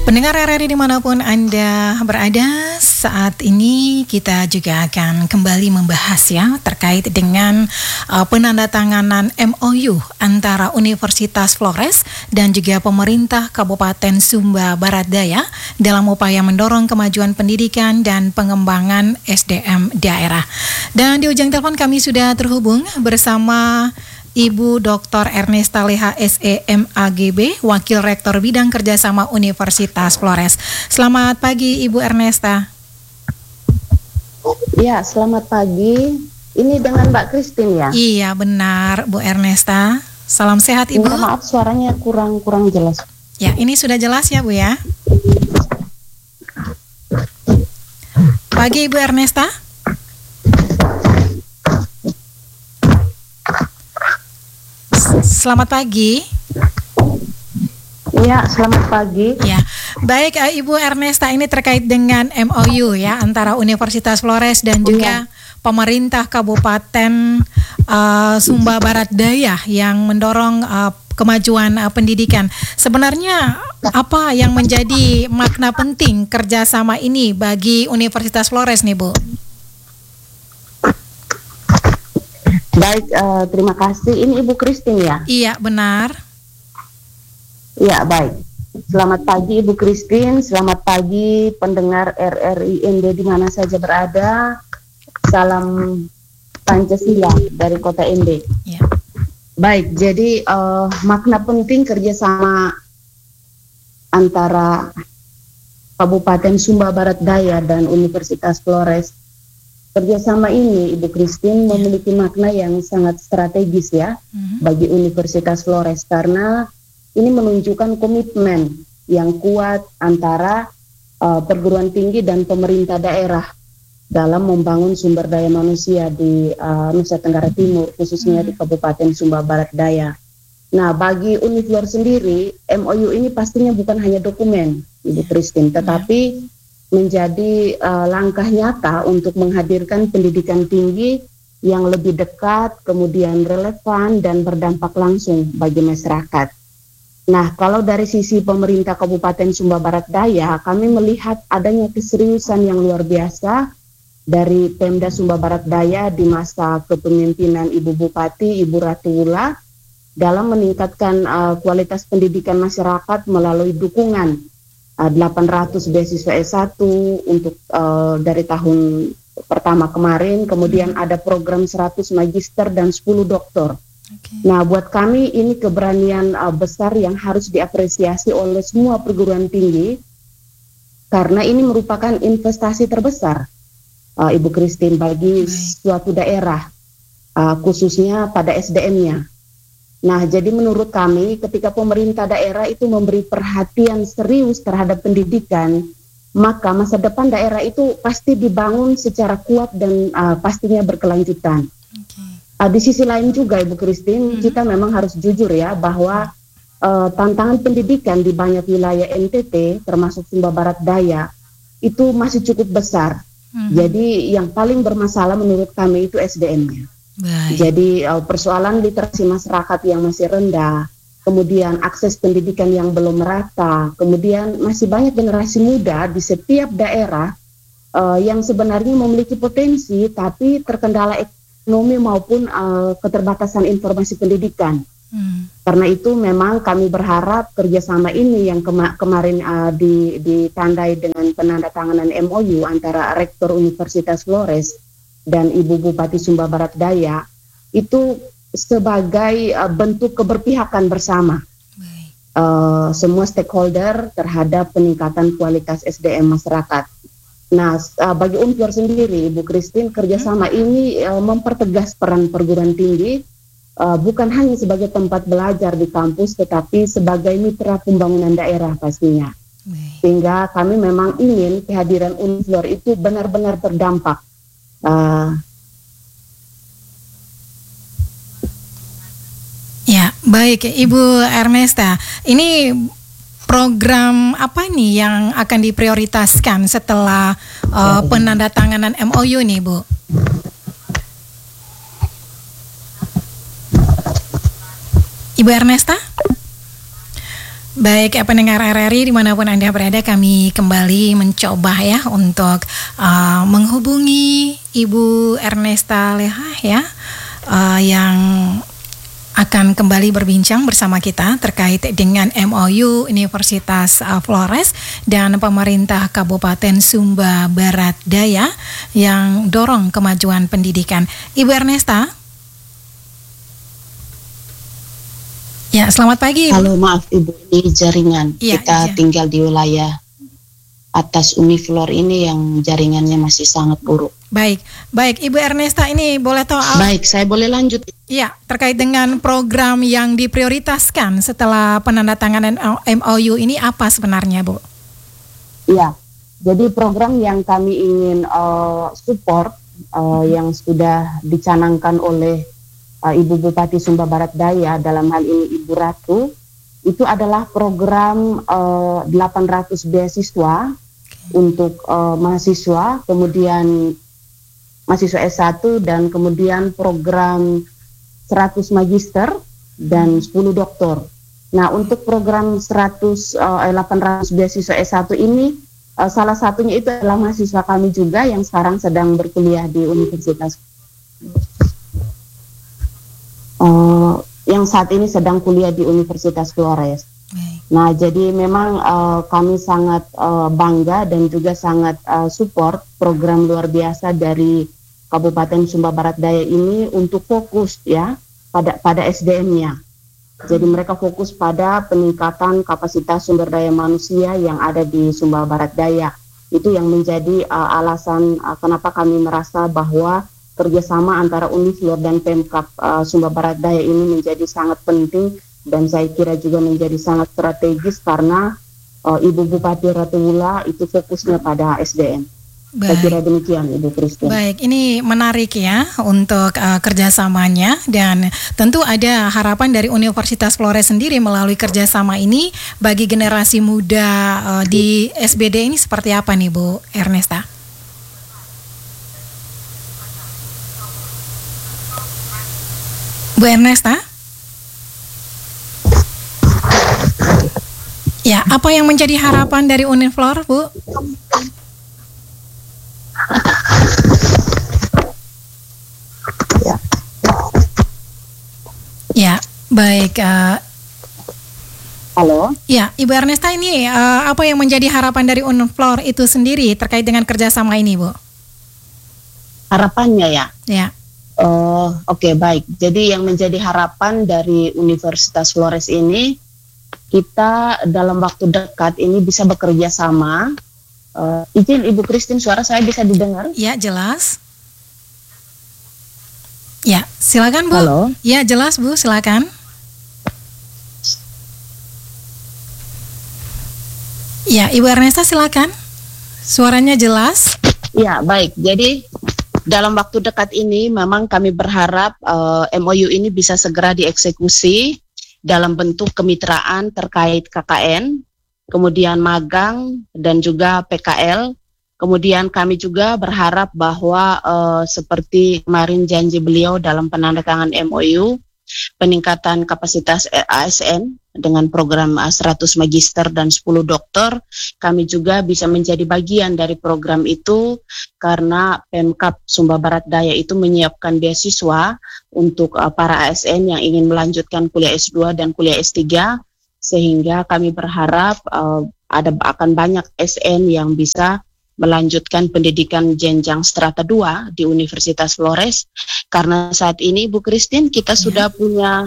Pendengar RRI dimanapun Anda berada, saat ini kita juga akan kembali membahas ya terkait dengan penandatanganan MOU antara Universitas Flores dan juga pemerintah Kabupaten Sumba Barat Daya dalam upaya mendorong kemajuan pendidikan dan pengembangan SDM daerah. Dan di ujung telepon kami sudah terhubung bersama Ibu Dr. Ernesta Leha SEMAGB, Wakil Rektor Bidang Kerjasama Universitas Flores. Selamat pagi Ibu Ernesta. Ya, selamat pagi. Ini dengan Mbak Christine ya? Iya benar Bu Ernesta. Salam sehat Ibu. Maaf suaranya kurang jelas. Ya, ini sudah jelas ya Bu ya. Pagi Ibu Ernesta. Selamat pagi. Iya, selamat pagi. Ya, baik Ibu Ernesta, ini terkait dengan MOU ya antara Universitas Flores dan juga pemerintah Kabupaten Sumba Barat Daya yang mendorong kemajuan pendidikan. Sebenarnya apa yang menjadi makna penting kerjasama ini bagi Universitas Flores nih Bu? Baik, terima kasih. Ini Ibu Christine ya? Iya, benar. Iya, baik. Selamat pagi Ibu Christine, selamat pagi pendengar RRI ND di mana saja berada. Salam Pancasila dari Kota ND. Ya. Baik, jadi makna penting kerjasama antara Kabupaten Sumba Barat Daya dan Universitas Flores. Kerjasama ini, Ibu Christine, memiliki makna yang sangat strategis ya bagi Universitas Flores karena ini menunjukkan komitmen yang kuat antara perguruan tinggi dan pemerintah daerah dalam membangun sumber daya manusia di Nusa Tenggara Timur, khususnya di Kabupaten Sumba Barat Daya. Nah, bagi Uniflor sendiri, MOU ini pastinya bukan hanya dokumen, Ibu Christine, tetapi menjadi langkah nyata untuk menghadirkan pendidikan tinggi yang lebih dekat, kemudian relevan dan berdampak langsung bagi masyarakat. Nah, kalau dari sisi pemerintah Kabupaten Sumba Barat Daya, kami melihat adanya keseriusan yang luar biasa dari Pemda Sumba Barat Daya di masa kepemimpinan Ibu Bupati, Ibu Ratu Wula, dalam meningkatkan kualitas pendidikan masyarakat melalui dukungan 800 beasiswa S1 untuk dari tahun pertama kemarin, kemudian ada program 100 magister dan 10 doktor. Nah, buat kami ini keberanian besar yang harus diapresiasi oleh semua perguruan tinggi karena ini merupakan investasi terbesar, Ibu Christine, bagi suatu daerah, khususnya pada SDM-nya. Nah, jadi menurut kami ketika pemerintah daerah itu memberi perhatian serius terhadap pendidikan, maka masa depan daerah itu pasti dibangun secara kuat dan pastinya berkelanjutan. Di sisi lain juga Ibu Christine, kita memang harus jujur ya bahwa tantangan pendidikan di banyak wilayah NTT termasuk Sumba Barat Daya itu masih cukup besar. Jadi yang paling bermasalah menurut kami itu SDM-nya. Jadi persoalan literasi masyarakat yang masih rendah, kemudian akses pendidikan yang belum merata, kemudian masih banyak generasi muda di setiap daerah yang sebenarnya memiliki potensi tapi terkendala ekonomi maupun keterbatasan informasi pendidikan. Karena itu memang kami berharap kerjasama ini yang kemarin ditandai dengan penandatanganan MOU antara Rektor Universitas Flores dan Ibu Bupati Sumba Barat Daya itu sebagai bentuk keberpihakan bersama semua stakeholder terhadap peningkatan kualitas SDM masyarakat. Nah, bagi Uniflor sendiri, Ibu Christine, kerjasama ini mempertegas peran perguruan tinggi bukan hanya sebagai tempat belajar di kampus, tetapi sebagai mitra pembangunan daerah pastinya. Sehingga kami memang ingin kehadiran Uniflor itu benar-benar terdampak. Ya, baik Ibu Ernesta. Ini program apa nih yang akan diprioritaskan setelah penandatanganan MOU nih, Bu? Ibu Ernesta? Baik, pendengar RRI dimanapun Anda berada, kami kembali mencoba ya untuk menghubungi Ibu Ernesta Leha ya, yang akan kembali berbincang bersama kita terkait dengan MOU Universitas Flores dan pemerintah Kabupaten Sumba Barat Daya yang dorong kemajuan pendidikan. Ibu Ernesta. Ya, selamat pagi. Halo, maaf Ibu, ini jaringan. Kita tinggal di wilayah atas Uniflor ini yang jaringannya masih sangat buruk. Baik, Ibu Ernesta, ini boleh tahu? Baik, saya boleh lanjut. Iya, terkait dengan program yang diprioritaskan setelah penandatanganan MOU ini apa sebenarnya, Bu? Iya, jadi program yang kami ingin support yang sudah dicanangkan oleh Ibu Bupati Sumba Barat Daya, dalam hal ini Ibu Ratu, itu adalah program 800 beasiswa untuk mahasiswa, kemudian mahasiswa S1, dan kemudian program 100 magister dan 10 doktor. Nah, untuk program 800 beasiswa S1 ini, salah satunya itu adalah mahasiswa kami juga yang sekarang sedang berkuliah di Universitas yang saat ini sedang kuliah di Universitas Flores. Nah, jadi memang kami sangat bangga dan juga sangat support program luar biasa dari Kabupaten Sumba Barat Daya ini untuk fokus ya pada SDM-nya. Jadi mereka fokus pada peningkatan kapasitas sumber daya manusia yang ada di Sumba Barat Daya. Itu yang menjadi alasan kenapa kami merasa bahwa kerjasama antara Uniflor dan Pemkab Sumba Barat Daya ini menjadi sangat penting dan saya kira juga menjadi sangat strategis karena Ibu Bupati Ratu Wula itu fokusnya pada SDM. Baik. Saya kira demikian, Ibu Christine. Baik, ini menarik ya untuk kerjasamanya dan tentu ada harapan dari Universitas Flores sendiri melalui kerjasama ini bagi generasi muda di SBD ini seperti apa nih, Bu Ernesta? Bu Ernesta? Ya, apa yang menjadi harapan dari Uniflor, Bu? Ya, baik. Halo? Ya, Ibu Ernesta, ini apa yang menjadi harapan dari Uniflor itu sendiri terkait dengan kerjasama ini, Bu? Harapannya ya? Ya. Oke, baik. Jadi yang menjadi harapan dari Universitas Flores ini, kita dalam waktu dekat ini bisa bekerja sama. Izin Ibu Christine, suara saya bisa didengar? Ya, jelas. Ya, silakan Bu. Halo? Ya, jelas Bu, silakan. Ya, Ibu Ernesta silakan. Suaranya jelas. Ya, baik. Jadi dalam waktu dekat ini memang kami berharap MOU ini bisa segera dieksekusi dalam bentuk kemitraan terkait KKN, kemudian magang dan juga PKL. Kemudian kami juga berharap bahwa seperti kemarin janji beliau dalam penandatangan MOU, peningkatan kapasitas ASN dengan program 100 magister dan 10 dokter, kami juga bisa menjadi bagian dari program itu karena Pemkab Sumba Barat Daya itu menyiapkan beasiswa untuk para ASN yang ingin melanjutkan kuliah S2 dan kuliah S3, sehingga kami berharap akan banyak SN yang bisa melanjutkan pendidikan jenjang strata 2 di Universitas Flores, karena saat ini Bu Christine kita sudah punya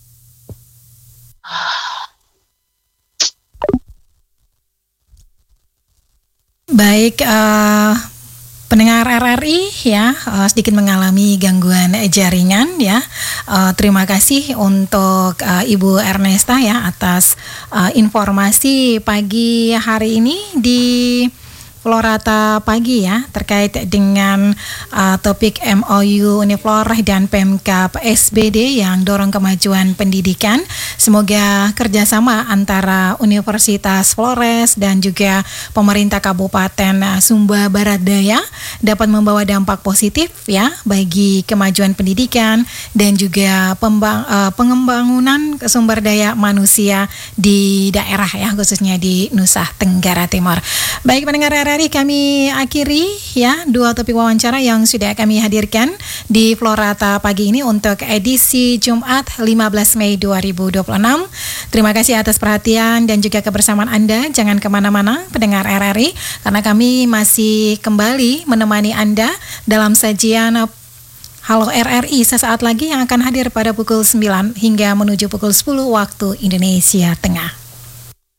baik, pendengar RRI ya, sedikit mengalami gangguan jaringan ya. Terima kasih untuk Ibu Ernesta ya atas informasi pagi hari ini di Florata pagi ya, terkait dengan topik MOU Uniflora dan Pemkab SBD yang dorong kemajuan pendidikan. Semoga kerjasama antara Universitas Flores dan juga pemerintah Kabupaten Sumba Barat Daya dapat membawa dampak positif ya bagi kemajuan pendidikan dan juga pengembangan sumber daya manusia di daerah ya, khususnya di Nusa Tenggara Timur. Baik pendengar RRI, kami akhiri ya 2 topik wawancara yang sudah kami hadirkan di Florata pagi ini untuk edisi Jumat 15 Mei 2026. Terima kasih atas perhatian dan juga kebersamaan Anda. Jangan kemana-mana pendengar RRI, karena kami masih kembali menemani Anda dalam sajian Halo RRI sesaat lagi yang akan hadir pada pukul 9 hingga menuju pukul 10 waktu Indonesia Tengah.